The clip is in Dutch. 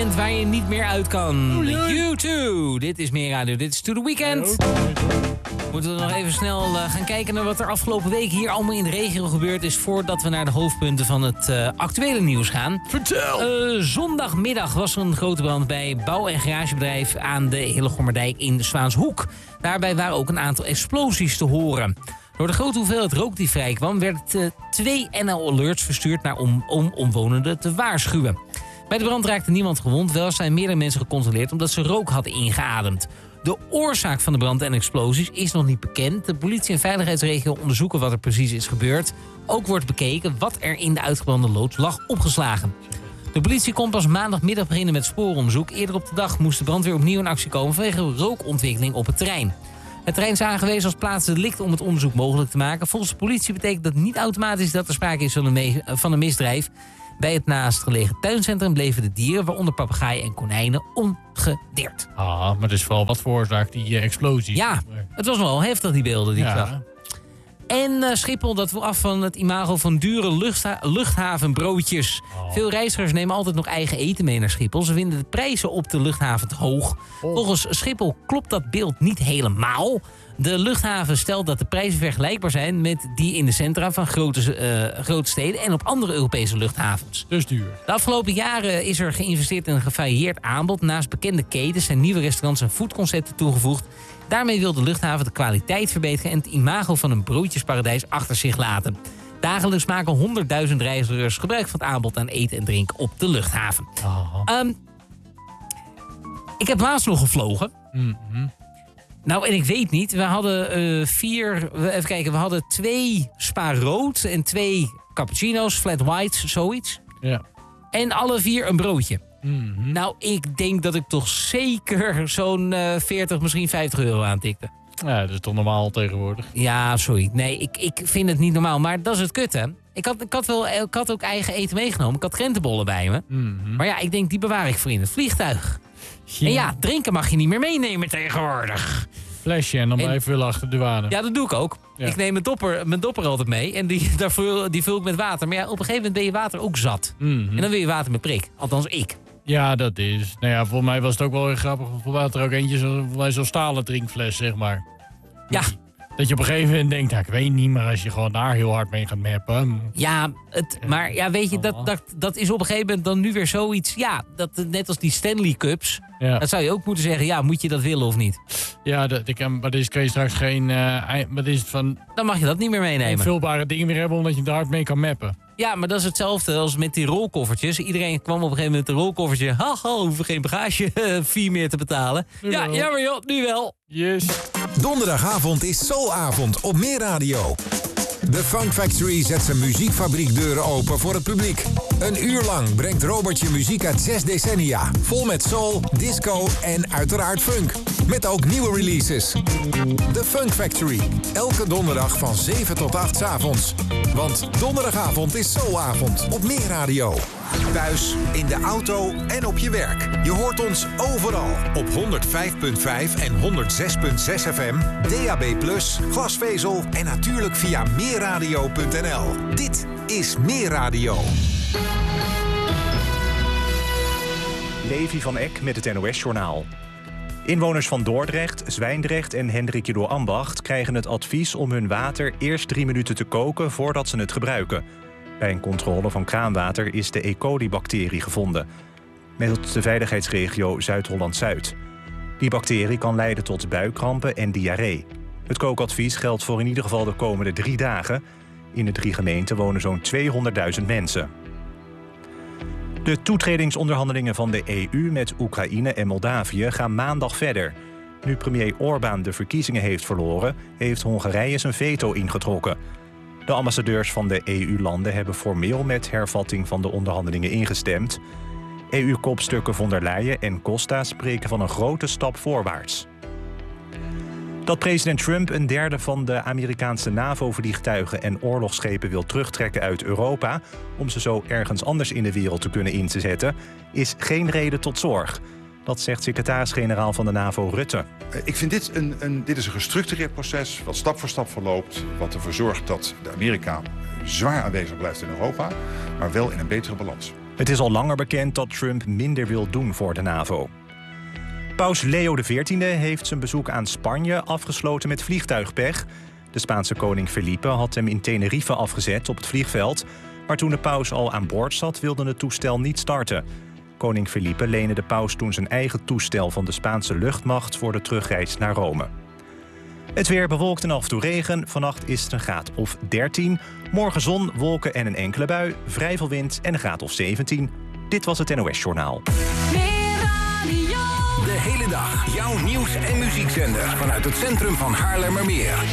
weekend waar je niet meer uit kan. U2, dit is Meer Radio, dit is To The Weekend. Moeten we nog even snel gaan kijken naar wat er afgelopen week hier allemaal in de regio gebeurd is, voordat we naar de hoofdpunten van het actuele nieuws gaan. Vertel! Zondagmiddag was er een grote brand bij bouw- en garagebedrijf aan de Hillegommerdijk in Zwaanshoek. Daarbij waren ook een aantal explosies te horen. Door de grote hoeveelheid rook die vrijkwam, werden 2 NL-alerts verstuurd om omwonenden te waarschuwen. Bij de brand raakte niemand gewond, wel zijn meerdere mensen gecontroleerd omdat ze rook hadden ingeademd. De oorzaak van de brand en explosies is nog niet bekend. De politie en veiligheidsregio onderzoeken wat er precies is gebeurd. Ook wordt bekeken wat er in de uitgebrande loods lag opgeslagen. De politie kon pas maandagmiddag beginnen met spooronderzoek. Eerder op de dag moest de brandweer opnieuw in actie komen vanwege rookontwikkeling op het terrein. Het terrein is aangewezen als plaats delict om het onderzoek mogelijk te maken. Volgens de politie betekent dat niet automatisch dat er sprake is van een misdrijf. Bij het naastgelegen tuincentrum bleven de dieren, waaronder papegaaien en konijnen, ongedeerd. Maar het is vooral wat veroorzaakt die explosie. Ja, het was wel heftig die beelden die ik zag. En Schiphol, dat wil af van het imago van dure luchthavenbroodjes. Veel reizigers nemen altijd nog eigen eten mee naar Schiphol. Ze vinden de prijzen op de luchthaven te hoog. Volgens Schiphol klopt dat beeld niet helemaal. De luchthaven stelt dat de prijzen vergelijkbaar zijn met die in de centra van grote steden en op andere Europese luchthavens. Dus duur. De afgelopen jaren is er geïnvesteerd in een gevarieerd aanbod. Naast bekende ketens zijn nieuwe restaurants en foodconcepten toegevoegd. Daarmee wil de luchthaven de kwaliteit verbeteren en het imago van een broodjesparadijs achter zich laten. Dagelijks maken 100.000 reizigers gebruik van het aanbod aan eten en drinken op de luchthaven. Ik heb laatst nog gevlogen. Nou, en ik weet niet. We hadden we hadden 2 Spa rood en 2 cappuccino's, flat whites, zoiets. Ja. En alle 4 een broodje. Nou, ik denk dat ik toch zeker zo'n 40, misschien 50 euro aantikte. Ja, dat is toch normaal tegenwoordig? Ja, sorry. Nee, ik vind het niet normaal. Maar dat is het kut, hè. Ik had ook eigen eten meegenomen. Ik had krentenbollen bij me. Maar ja, ik denk, die bewaar ik voor in het vliegtuig. Ja. En ja, drinken mag je niet meer meenemen tegenwoordig. Flesje en dan blijven we achter de douane. Ja, dat doe ik ook. Ja. Ik neem mijn dopper altijd mee. En die vul ik met water. Maar ja, op een gegeven moment ben je water ook zat. En dan wil je water met prik. Althans, ik. Ja, dat is. Nou ja, volgens mij was het ook wel weer grappig. Volgens mij er ook eentje zo'n stalen drinkfles, zeg maar. Ja. Dat je op een gegeven moment denkt, ik weet niet, maar als je gewoon daar heel hard mee gaat mappen. Ja, maar ja, weet je, dat is op een gegeven moment dan nu weer zoiets. Ja, net als die Stanley Cups. Ja. Dat zou je ook moeten zeggen, ja, moet je dat willen of niet? Ja, maar dus kun je straks geen... wat is het van... Dan mag je dat niet meer meenemen. Invulbare dingen meer hebben, omdat je daar hard mee kan mappen. Ja, maar dat is hetzelfde als met die rolkoffertjes. Iedereen kwam op een gegeven moment met een rolkoffertje. Hoeven geen bagage meer te betalen. Ja, maar joh, nu wel. Yes. Donderdagavond is Soulavond op Meer Radio. De Funk Factory zet zijn muziekfabriekdeuren open voor het publiek. Een uur lang brengt Robert je muziek uit 6 decennia. Vol met soul, disco en uiteraard funk. Met ook nieuwe releases. De Funk Factory. Elke donderdag van 7 tot 8 's avonds. Want donderdagavond is Soulavond op Meer Radio. Thuis, in de auto en op je werk. Je hoort ons overal. Op 105.5 en 106.6 FM. DAB+, glasvezel en natuurlijk via meerradio.nl. Dit is Meer Radio. Levi van Eck met het NOS-journaal. Inwoners van Dordrecht, Zwijndrecht en Hendrikje door Ambacht krijgen het advies om hun water eerst 3 minuten te koken voordat ze het gebruiken. Bij een controle van kraanwater is de E. coli-bacterie gevonden. Meldt de veiligheidsregio Zuid-Holland-Zuid. Die bacterie kan leiden tot buikkrampen en diarree. Het kookadvies geldt voor in ieder geval de komende 3 dagen. In de 3 gemeenten wonen zo'n 200.000 mensen. De toetredingsonderhandelingen van de EU met Oekraïne en Moldavië gaan maandag verder. Nu premier Orbán de verkiezingen heeft verloren, heeft Hongarije zijn veto ingetrokken. De ambassadeurs van de EU-landen hebben formeel met hervatting van de onderhandelingen ingestemd. EU-kopstukken von der Leyen en Costa spreken van een grote stap voorwaarts. Dat president Trump een derde van de Amerikaanse NAVO-vliegtuigen en oorlogsschepen wil terugtrekken uit Europa om ze zo ergens anders in de wereld te kunnen in te zetten, is geen reden tot zorg. Dat zegt secretaris-generaal van de NAVO Rutte. Ik vind dit is een gestructureerd proces wat stap voor stap verloopt, wat ervoor zorgt dat de Amerika zwaar aanwezig blijft in Europa, maar wel in een betere balans. Het is al langer bekend dat Trump minder wil doen voor de NAVO. Paus Leo XIV heeft zijn bezoek aan Spanje afgesloten met vliegtuigpech. De Spaanse koning Felipe had hem in Tenerife afgezet op het vliegveld. Maar toen de paus al aan boord zat, wilde het toestel niet starten. Koning Felipe leende de paus toen zijn eigen toestel van de Spaanse luchtmacht voor de terugreis naar Rome. Het weer bewolkt en af en toe regen. Vannacht is het een graad of 13. Morgen zon, wolken en een enkele bui. Vrij veel wind en een graad of 17. Dit was het NOS Journaal. De hele dag jouw nieuws- en muziekzender vanuit het centrum van Haarlemmermeer.